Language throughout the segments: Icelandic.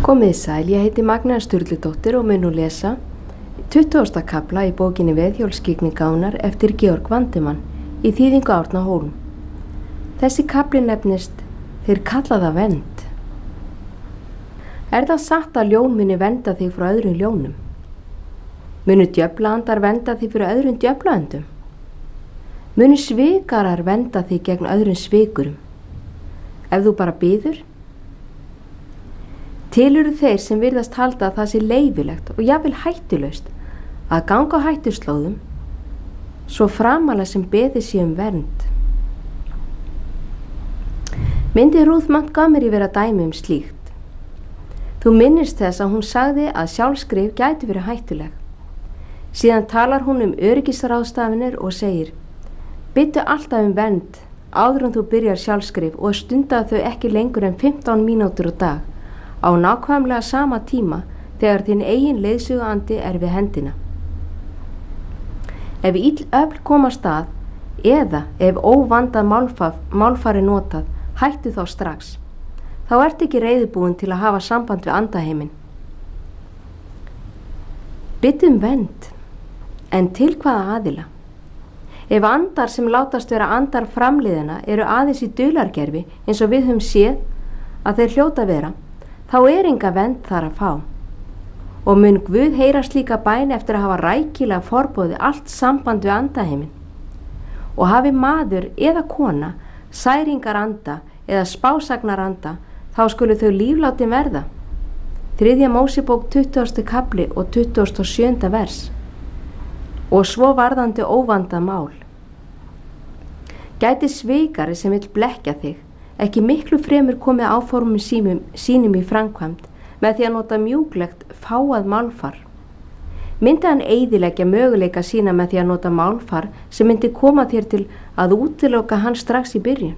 Komið sæl, ég heiti Magnea Sturludóttir og mun nú lesa 20. kafla í bókinni Veðhjólskyggnigánar eftir Georg Vandemann í þýðingu Árna Hólm. Þessi kafli nefnist Þeir kalla það vernd. Er það satt að ljón muni vernda þig frá öðrum ljónum? Munu djöflaandar vernda þig fyrir öðrum djöflaandum? Munu svikarar vernda þig gegn öðrum svikurum? Ef þú bara biður? Til eru þeir sem virðast halda að það sé leyfilegt og jafnvel hættulaust að ganga á hættuslóðum svo framarlega sem beðið sé vernd. Myndi Ruth Montgomery vera dæmi slíkt. Þú minnist þess að hún sagði að sjálfskrif gæti verið hættuleg. Síðan talar hún öryggisráðstafanir og segir: Biðdu alltaf vernd áður en þú byrjar sjálfskrif og stundaðu þau ekki lengur en 15 mínútur á dag á nákvæmlega sama tíma þegar þinn eigin leiðsöguandi við hendina. Ef ill öfl koma stað eða ef óvandað málfari notað, hættu þá strax. Þá ert ekki reiðubúin til að hafa samband við andaheiminn. Biðdu vernd, en til hvaða aðila? Ef andar sem látast vera andar framliðina eru aðeins í dulargerfi eins og við höfum séð að þeir hljóta vera, þá enga vernd þar að fá. Og mun Guð heyra slíka bæn eftir að hafa rækilega forboðið allt samband við andaheiminn. Og hafi maður eða kona særingar anda eða spásagnar anda, þá skulu þau líflátin verða. 3. Mósebók 20. kafli og 27. vers. Og svo varðandi óvandað mál. Gæti svikari sem vill blekkja þig ekki miklu fremur komið áformum sínum í framkvæmd með því að nota mjúklegt fáað málfar? Myndi hann eyðileggja möguleika sína með því að nota málfar sem myndi koma þér til að útiloka hann strax í byrjun?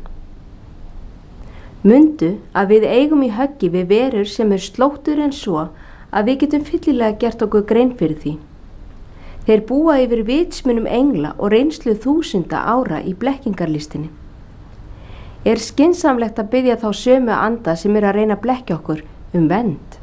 Mundu að við eigum í höggi við verur sem slóttur en svo að við getum fyllilega gert okkur grein fyrir því. Þeir búa yfir vitsmunum engla og reynslu þúsunda ára í blekkingarlistinni. Er skynsamlegt að biðja þá sömu anda sem að reyna að blekkja okkur vernd?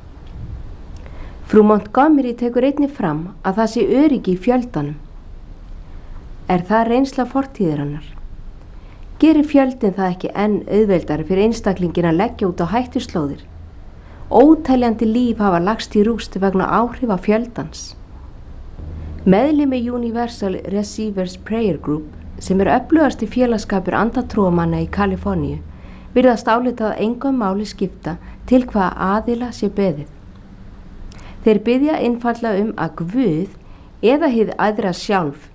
Frú Montgomery tekur einnig fram að það sé öryggi í fjöldanum. Er það reynsla fortíðar hennar? Gerir fjöldin það ekki enn auðveldari fyrir einstaklingin að leggja út á hættuslóðir? Óteljandi líf hafa lagst í rúst vegna áhrifa fjöldans. Meðlimi Universal Receivers Prayer Group, sem öflugasti félagskapur andatrúamanna í Kaliforníu, virðast álitað að engu máli skipta til hvaða aðila sé beðið. Þeir biðja einfaldlega að Guð eða hið æðra sjálf